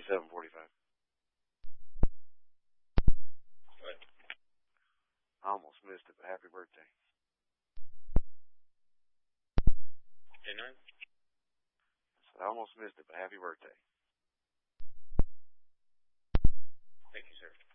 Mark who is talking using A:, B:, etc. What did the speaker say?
A: 57:45.
B: What?
A: I almost missed it, but happy birthday.
B: Didn't I?
A: I almost missed it, but happy birthday.
B: Thank you, sir.